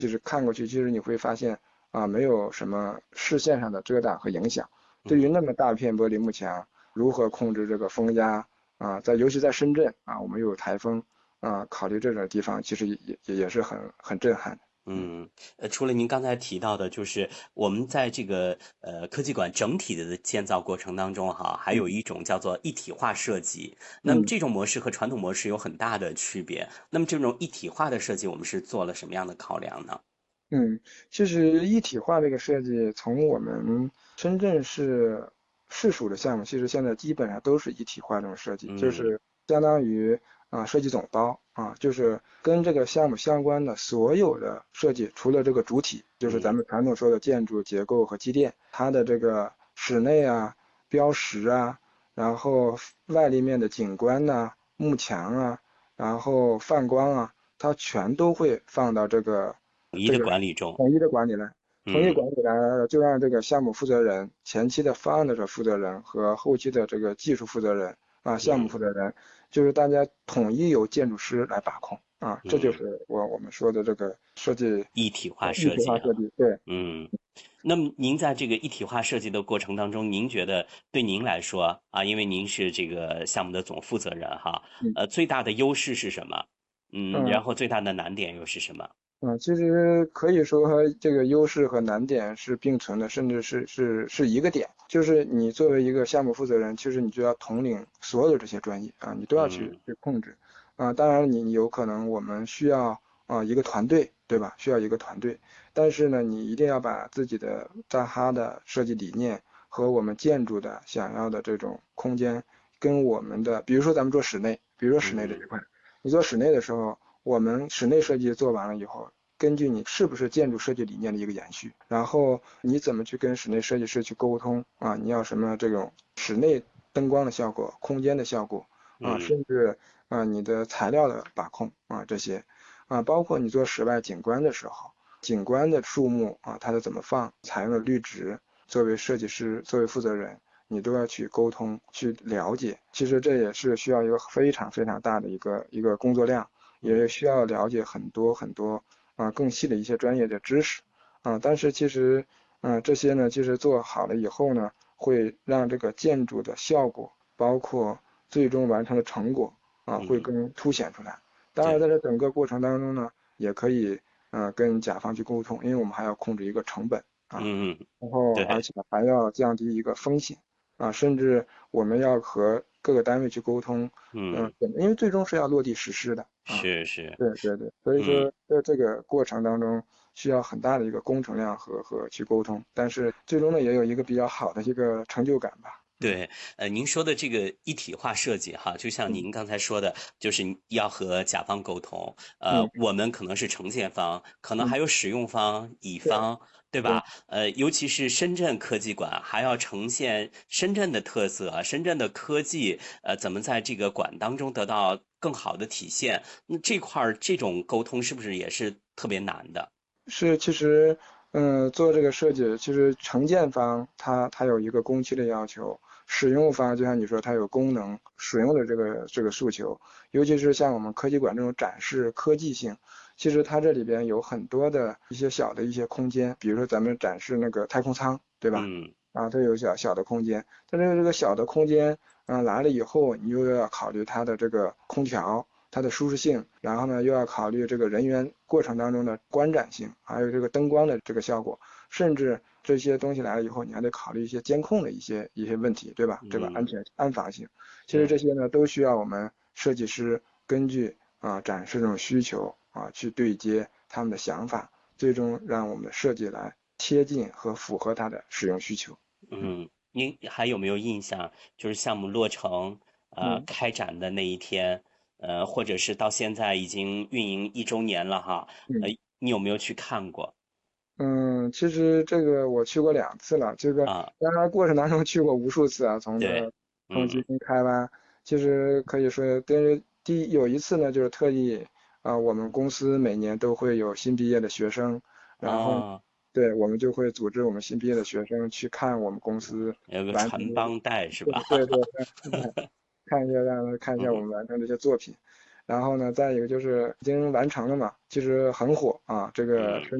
就是看过去，其实你会发现没有什么视线上的遮挡和影响。对于那么大片玻璃幕墙，如何控制这个风压尤其在深圳我们有台风考虑这种地方，其实也是很震撼的。 除了您刚才提到的，就是我们在这个科技馆整体的建造过程当中哈，还有一种叫做一体化设计。那么嗯这种模式和传统模式有很大的区别。那么这种一体化的设计，我们是做了什么样的考量呢？ 嗯，其实一体化这个设计，从我们深圳市属的项目，其实现在基本上都是一体化这种设计，就嗯是相当于设计总包就是跟这个项目相关的所有的设计，除了这个主体，就是咱嗯们传统说的建筑结构和机电，它的这个室内标识然后外立面的景观幕墙然后泛光它全都会放到这个统一的管理中。 统一的管理来。统一嗯管理来就让这个项目负责人、前期的方案的这负责人和后期的这个技术负责人项目嗯负责人，就是大家统一由建筑师来把控这就嗯， 是我们说的这个设计一体化一设计啊。 体化设计。对。 嗯。那么您在这个一体化设计的过程当中，您觉得对您来说因为您是这个项目的总负责人哈， 嗯最大的优势是什么？然嗯后最大的难点又是什么？ 其实可以说这个优势和难点是并存的，甚至是一个点。就是你作为一个项目负责人，其实你就要统领所有这些专业你都要去嗯控制当然你有可能我们需要一个团队，对吧？需要一个团队，但是呢，你一定要把自己的扎哈的设计理念和我们建筑的想要的这种空间，跟我们的，比如说咱们做室内，比如说室内这一嗯块，你做室内的时候。我们室内设计做完了以后，根据你是不是建筑设计理念的一个延续，然后你怎么去跟室内设计师去沟通你要什么这种室内灯光的效果、空间的效果嗯甚至你的材料的把控这些包括你做室外景观的时候，景观的树木它的怎么放，采用的绿植，作为设计师、作为负责人，你都要去沟通、去了解。其实这也是需要一个非常非常大的一个工作量，也嗯需要了解很多很多更细的一些专业的知识但是其实这些呢，其实做好了以后呢，会让这个建筑的效果，包括最终完成的成果会嗯， 更凸显出来。当然，在对。 这整个过程当中呢，也可以跟甲方去沟通，因为我们还要控制一个成本嗯然后而对。 且还要降低一个风险甚至我们要和各个单位去沟通， 嗯因为最终是要落地实施的是是。 对对对，所以嗯。 说在这个过程当中需要很大的一个工程量和去沟通，但是最终呢也有一个比较好的一个成就感吧。 对，您说的这个一体化设计哈，就像嗯您刚才说的，就是你要和甲方沟通， 嗯我们可能是承建方，可能嗯， 还有使用方、乙对方，对对。 吧？尤其是深圳科技馆，还要呈现深圳的特色、深圳的科技，怎么在这个馆当中得到更好的体现？那这块儿这种沟通是不是也是特别难的？ 是，其实，做这个设计，其实承建方它有一个工期的要求，使用方就像你说，它有功能使用的这个诉求，尤其是像我们科技馆这种展示科技性，其实它这里边有很多的一些小的一些空间，比如说咱们展示那个太空舱，对吧？ 嗯它有小小的空间，但是这个小的空间，来了以后，你又要考虑它的这个空调。它的舒适性，然后呢又要考虑这个人员过程当中的观展性，还有这个灯光的这个效果，甚至这些东西来了以后，你还得考虑一些监控的一些问题，对吧？对吧？安嗯， 全安防性，其实这对。 些呢都需要我们设计师根据展示这种需求去对接他们的想法，最终让我们的设计来贴近和符合它的使用需求。 您还有没有印象？就是项目落成， 嗯开展的那一天，或者是到现在已经运营1周年了哈， 嗯。 你有没有去看过？ 其实这个我去过2次了，这个啊， 当然过程当中去过无数次从这对。 个空军嗯。 开挖，其实可以说跟有一次呢，就是特意我们公司每年都会有新毕业的学生，然后啊， 对我们就会组织我们新毕业的学生去看我们公司有个完成的， 传帮带是吧？ 对对对，看一下让他看一下我嗯们完成这些作品， 然后呢，再一个就是已经完成了嘛，其实很火啊，这个嗯。